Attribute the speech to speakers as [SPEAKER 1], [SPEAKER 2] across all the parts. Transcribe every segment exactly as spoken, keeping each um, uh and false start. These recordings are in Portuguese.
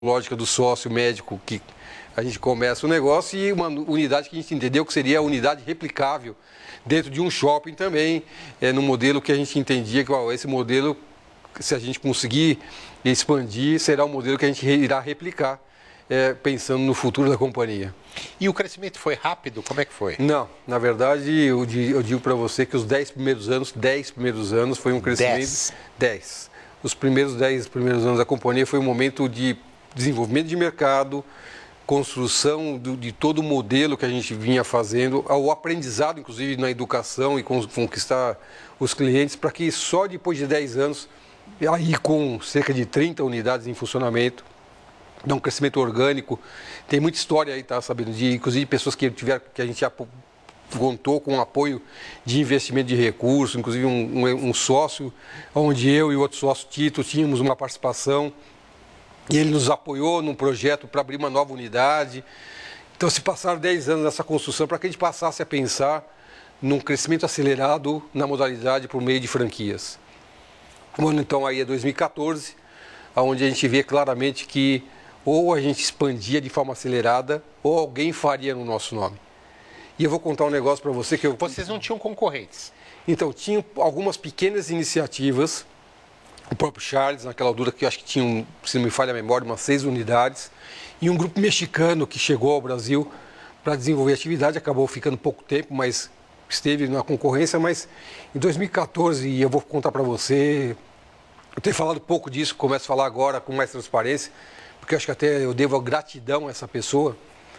[SPEAKER 1] lógica do sócio médico que a gente começa o negócio e uma unidade que a gente entendeu que seria a unidade replicável dentro de um shopping também, é, no modelo que a gente entendia que ó, esse modelo, se a gente conseguir expandir, será um modelo que a gente irá replicar, é, pensando no futuro da companhia.
[SPEAKER 2] E o crescimento foi rápido? Como é que foi?
[SPEAKER 1] Não, na verdade, eu digo, eu digo para você que os dez primeiros anos, dez primeiros anos foi um crescimento... dez. Os primeiros dez primeiros anos da companhia foi um momento de desenvolvimento de mercado, construção do, de todo o modelo que a gente vinha fazendo, o aprendizado, inclusive, na educação e conquistar os clientes, para que só depois de dez anos, aí com cerca de trinta unidades em funcionamento, dá um crescimento orgânico. Tem muita história aí, tá sabendo, de inclusive pessoas que tiveram, que a gente já contou com o apoio de investimento de recursos, inclusive um, um, um sócio, onde eu e o outro sócio, Tito, tínhamos uma participação, e ele nos apoiou num projeto para abrir uma nova unidade. Então, se passaram dez anos nessa construção para que a gente passasse a pensar num crescimento acelerado na modalidade por meio de franquias. O ano, então, aí é dois mil e quatorze, onde a gente vê claramente que ou a gente expandia de forma acelerada ou alguém faria no nosso nome. E eu vou contar um negócio para você que eu...
[SPEAKER 2] Vocês não tinham concorrentes?
[SPEAKER 1] Então, tinham algumas pequenas iniciativas. O próprio Charles, naquela altura que eu acho que tinha, se não me falha a memória, umas seis unidades. E um grupo mexicano que chegou ao Brasil para desenvolver atividade, acabou ficando pouco tempo, mas esteve na concorrência. Mas em dois mil e quatorze, e eu vou contar para você, eu tenho falado pouco disso, começo a falar agora com mais transparência, porque eu acho que até eu devo a gratidão a essa pessoa.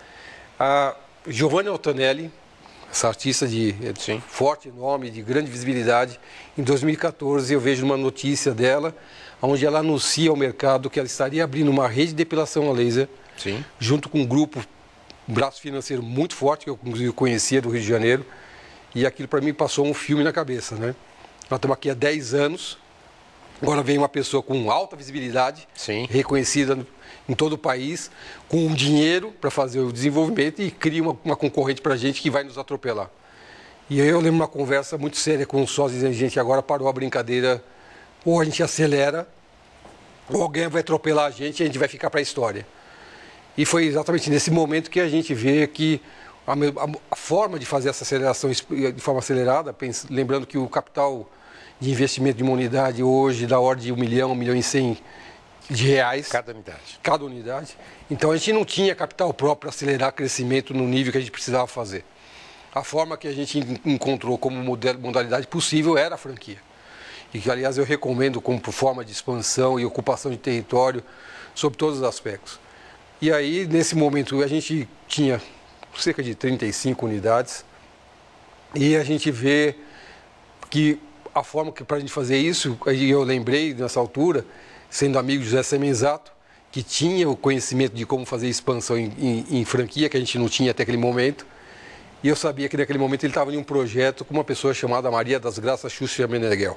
[SPEAKER 1] A Giovanna Altonelli, essa artista de Sim. forte nome, de grande visibilidade, em dois mil e quatorze eu vejo uma notícia dela, onde ela anuncia ao mercado que ela estaria abrindo uma rede de depilação a laser,
[SPEAKER 2] Sim.
[SPEAKER 1] junto com um grupo, um braço financeiro muito forte, que eu inclusive conhecia do Rio de Janeiro, e aquilo para mim passou um filme na cabeça, né? Nós estamos aqui há dez anos, agora vem uma pessoa com alta visibilidade,
[SPEAKER 2] Sim.
[SPEAKER 1] reconhecida em todo o país, com um dinheiro para fazer o desenvolvimento e cria uma, uma concorrente para a gente que vai nos atropelar. E aí eu lembro uma conversa muito séria com os sócios dizendo, gente, agora parou a brincadeira, ou a gente acelera, ou alguém vai atropelar a gente e a gente vai ficar para a história. E foi exatamente nesse momento que a gente vê que a, a, a forma de fazer essa aceleração de forma acelerada, pensa, lembrando que o capital de investimento de uma unidade hoje da ordem de um milhão, um milhão e cem de reais.
[SPEAKER 2] Cada unidade.
[SPEAKER 1] Cada unidade. Então a gente não tinha capital próprio para acelerar o crescimento no nível que a gente precisava fazer. A forma que a gente encontrou como modalidade possível era a franquia. E que, aliás, eu recomendo como forma de expansão e ocupação de território sob todos os aspectos. E aí, nesse momento, a gente tinha cerca de trinta e cinco unidades e a gente vê que a forma que para a gente fazer isso, eu lembrei nessa altura, sendo amigo de José Semenzato, que tinha o conhecimento de como fazer expansão em, em, em franquia, que a gente não tinha até aquele momento. E eu sabia que naquele momento ele estava em um projeto com uma pessoa chamada Maria das Graças Xuxa Meneghel.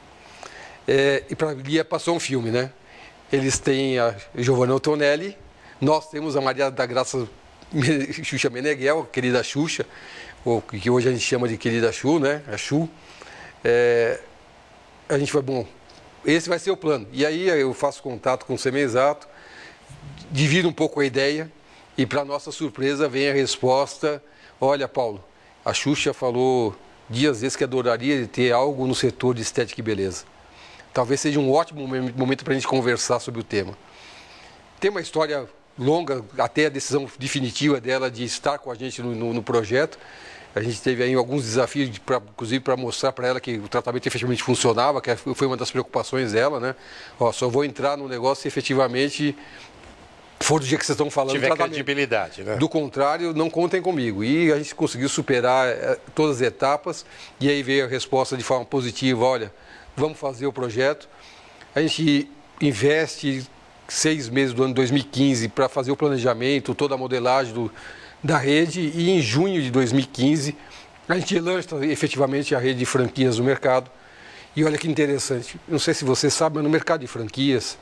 [SPEAKER 1] É, e para ali passou um filme, né? Eles têm a Giovanna Antonelli, nós temos a Maria da Graça Xuxa Meneghel, querida Xuxa, ou que hoje a gente chama de querida Chu, né? A Chu. É, a gente vai, bom, esse vai ser o plano. E aí eu faço contato com o Semenzato, divido um pouco a ideia e, para nossa surpresa, vem a resposta: olha, Paulo, a Xuxa falou dias desses que adoraria ter algo no setor de estética e beleza. Talvez seja um ótimo momento para a gente conversar sobre o tema. Tem uma história longa, até a decisão definitiva dela de estar com a gente no, no, no projeto. A gente teve aí alguns desafios, pra, inclusive para mostrar para ela que o tratamento efetivamente funcionava, que foi uma das preocupações dela, né? Ó, só vou entrar no negócio se efetivamente for do dia que vocês estão falando.
[SPEAKER 2] Tiver credibilidade, né?
[SPEAKER 1] Do contrário, não contem comigo. E a gente conseguiu superar é, todas as etapas, e aí veio a resposta de forma positiva: olha, vamos fazer o projeto. A gente investe seis meses do ano dois mil e quinze para fazer o planejamento, toda a modelagem do da rede, e em junho de dois mil e quinze a gente lança efetivamente a rede de franquias no mercado. E olha que interessante, não sei se você sabe, mas no mercado de franquias,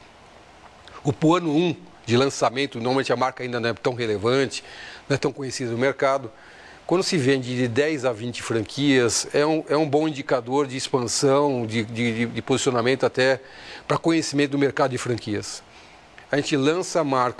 [SPEAKER 1] o ano um de lançamento, normalmente a marca ainda não é tão relevante, não é tão conhecida no mercado. Quando se vende de dez a vinte franquias, é um, é um bom indicador de expansão, de, de, de posicionamento até para conhecimento do mercado de franquias. a gente lança a marca